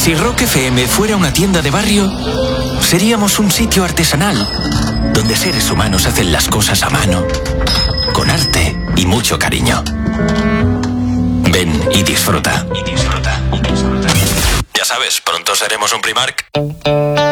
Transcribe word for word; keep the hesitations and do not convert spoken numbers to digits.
Si Rock F M fuera una tienda de barrio, seríamos un sitio artesanal, donde seres humanos hacen las cosas a mano, con arte y mucho cariño. Ven y disfruta. Y disfruta. Y disfruta. Ya sabes, pronto seremos un Primark.